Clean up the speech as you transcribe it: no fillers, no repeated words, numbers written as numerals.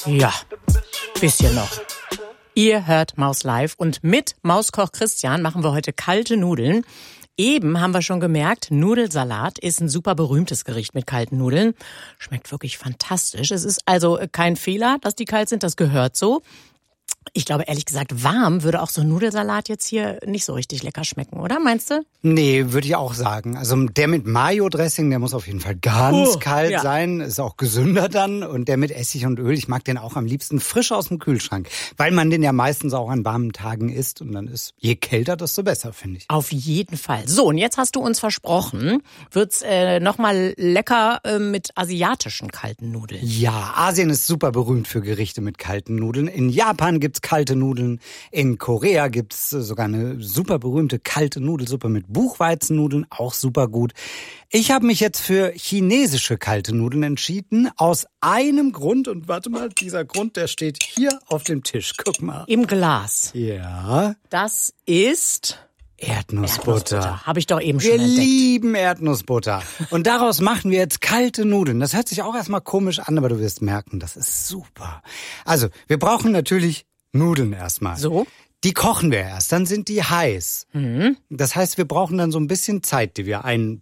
Ja, bisschen noch. Ihr hört Maus Live und mit Mauskoch Christian machen wir heute kalte Nudeln. Eben haben wir schon gemerkt, Nudelsalat ist ein super berühmtes Gericht mit kalten Nudeln. Schmeckt wirklich fantastisch. Es ist also kein Fehler, dass die kalt sind, das gehört so. Ich glaube, ehrlich gesagt, warm würde auch so ein Nudelsalat jetzt hier nicht so richtig lecker schmecken, oder? Meinst du? Nee, würde ich auch sagen. Also der mit Mayo-Dressing, der muss auf jeden Fall ganz kalt sein. Ist auch gesünder dann. Und der mit Essig und Öl, ich mag den auch am liebsten frisch aus dem Kühlschrank. Weil man den ja meistens auch an warmen Tagen isst. Und dann ist, je kälter, desto besser, finde ich. Auf jeden Fall. So, und jetzt hast du uns versprochen, wird's nochmal lecker mit asiatischen kalten Nudeln. Ja, Asien ist super berühmt für Gerichte mit kalten Nudeln. In Japan gibt's kalte Nudeln. In Korea gibt's sogar eine super berühmte kalte Nudelsuppe mit Buchweizennudeln, auch super gut. Ich habe mich jetzt für chinesische kalte Nudeln entschieden, aus einem Grund. Und warte mal, dieser Grund, der steht hier auf dem Tisch. Guck mal. Im Glas. Ja. Das ist Erdnussbutter. Habe ich doch eben schon entdeckt. Wir lieben Erdnussbutter. Und daraus machen wir jetzt kalte Nudeln. Das hört sich auch erstmal komisch an, aber du wirst merken, das ist super. Also, wir brauchen natürlich Nudeln erstmal. So? Die kochen wir erst, dann sind die heiß. Das heißt, wir brauchen dann so ein bisschen Zeit, die wir